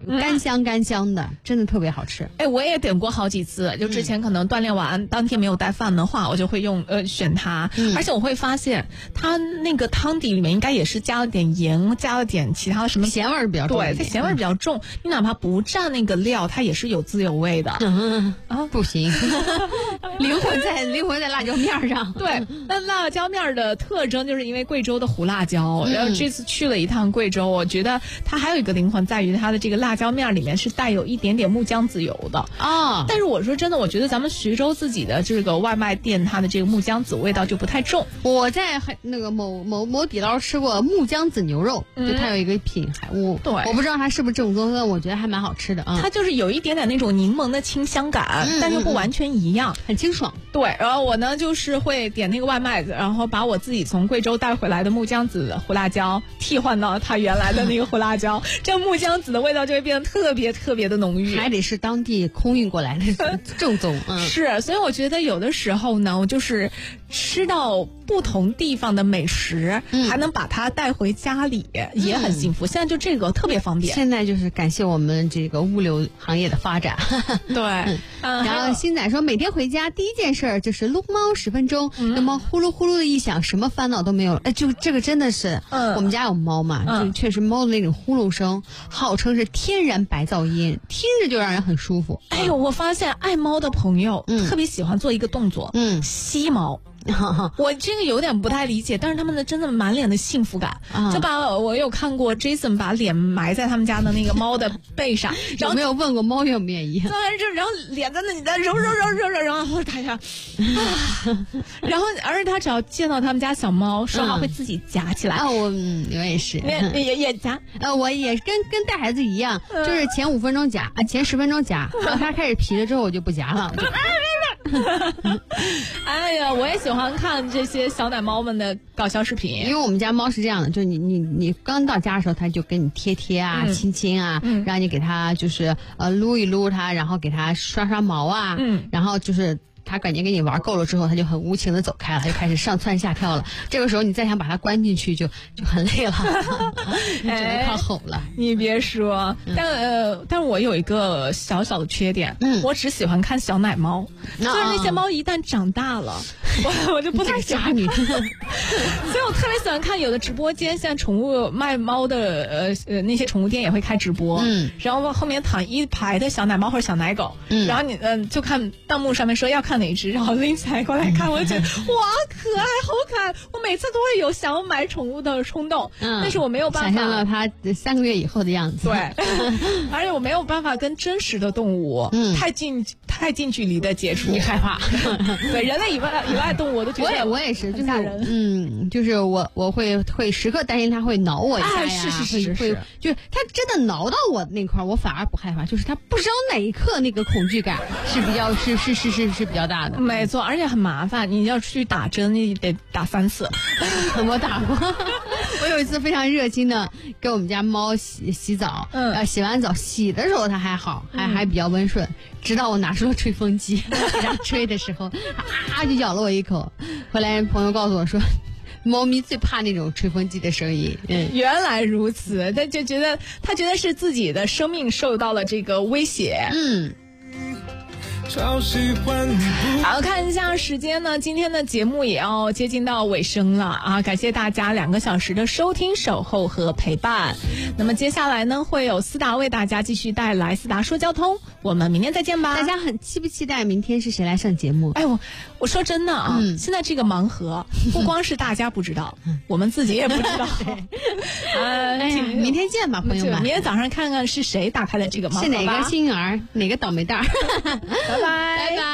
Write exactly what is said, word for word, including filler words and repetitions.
干香干香的，真的特别好吃。 哎，我也点过好几次，就之前可能锻炼完、嗯、当天没有带饭的话，我就会用呃选它、嗯，而且我会发现它那个汤底里面应该也是加了点盐，加了点其他的什么咸味比较重， 对，它咸味比较重、嗯。你哪怕不蘸那个料，它也是有滋有味的。 嗯啊，不行，灵魂在灵魂在辣椒面上。 对，那辣椒面的特征就是因为贵州的胡辣椒、嗯，然后这次去了一趟贵州，我觉得它还有一个灵魂在于它的这个辣椒面里面是带有一点点木姜子油的啊。 但是我说真的，我觉得咱们徐州自己的这个外卖店，它的这个木姜子味道就不太重。 我在那个某某某底捞吃过木姜子牛肉，嗯、就它有一个品海物， 对， 我不知道它是不是正宗的，我觉得还蛮好吃的啊、嗯。 它就是有一点点那种柠檬的清香感，嗯、但又不完全一样， 很清爽。 对，然后我呢就是会点那个外卖，然后把我自己从贵州带回来的木姜子胡辣椒替换到它原来的那个胡辣椒，这木姜子的味道就会变得特别特别的浓郁， 还得是当地空运过来的正宗。嗯， 是，所以我觉得有的时候呢，我就是吃到不同地方的美食，嗯、还能把它带回家里，嗯、也很幸福。现在就这个特别方便。 现在就是感谢我们这个物流行业的发展。 对，嗯嗯、然后新仔说，每天回家第一件事就是撸猫十分钟，那、嗯、猫呼噜呼噜的一响，什么烦恼都没有了。哎，就这个真的是，嗯、我们家有猫嘛，嗯、就确实猫的那种呼噜声，号称是天然白噪音，听着就让人很舒服。 哎呦，我发现爱猫的朋友、嗯、特别喜欢做一个动作，嗯，吸猫。我这个有点不太理解，但是他们的真的满脸的幸福感，啊、就把我有看过 Jason 把脸埋在他们家的那个猫的背上，然后有没有问过猫愿不愿意？ 对，然后脸在那里在揉揉揉揉揉，然后他呀，然后而且他只要见到他们家小猫，说话会自己夹起来。 啊、嗯，我嗯，我也是， 也也也夹。 呃，我也跟跟带孩子一样，就是前五分钟夹，啊，前十分钟夹，然后他开始皮了之后，我就不夹了。我就哎呀，我也喜欢看这些小奶猫们的搞笑视频， 因为我们家猫是这样的，就你你你刚到家的时候，它就跟你贴贴啊、嗯、亲亲啊，嗯、让你给它就是呃撸一撸它，然后给它刷刷毛啊，嗯，然后就是他感觉跟你玩够了之后，他就很无情的走开了，就开始上蹿下跳了。这个时候你再想把它关进去就，就就很累了，只能靠吼了。 你别说，嗯、但呃，但我有一个小小的缺点，嗯，我只喜欢看小奶猫，嗯、就是那些猫一旦长大了，我我就不太喜欢你。所以我特别喜欢看有的直播间，现在宠物卖猫的呃呃那些宠物店也会开直播，嗯，然后后面躺一排的小奶猫或者小奶狗，嗯，然后你嗯、呃、就看弹幕上面说要看哪只，然后拎起来过来看，我就觉得哇可爱，好可爱！我每次都会有想要买宠物的冲动，嗯，但是我没有办法想象到它三个月以后的样子， 对，而且我没有办法跟真实的动物，嗯，太近太近距离的接触， 你害怕？ 对，人类以外以外动物我都觉得我也我也是，就是吓人， 嗯，就是我我会会时刻担心它会挠我一下呀， 是是是是会会就是它真的挠到我那块，我反而不害怕，就是它不知道哪一刻那个恐惧感是比较是是是是是比较大的， 没错，而且很麻烦，你要去打针，你得打三次。 我打过，我有一次非常热心的给我们家猫洗洗澡，嗯，呃，洗完澡洗的时候它还好，还、嗯、还比较温顺，直到我拿出了吹风机给它吹的时候，啊就咬了我一口。后来朋友告诉我说，猫咪最怕那种吹风机的声音。 嗯，原来如此，他就觉得他觉得是自己的生命受到了这个威胁。嗯。好，看一下时间呢，今天的节目也要接近到尾声了啊！感谢大家两个小时的收听、守候和陪伴。那么接下来呢，会有思达为大家继续带来思达说交通，我们明天再见吧。 大家很期不期待明天是谁来上节目？ 哎，我我说真的啊，嗯、现在这个盲盒不光是大家不知道，我们自己也不知道。 呃，哎、明天见吧，朋友们！ 明天早上看看是谁打开了这个盲盒吧。 是哪个幸运儿，哪个倒霉蛋儿？ 拜拜。 拜拜。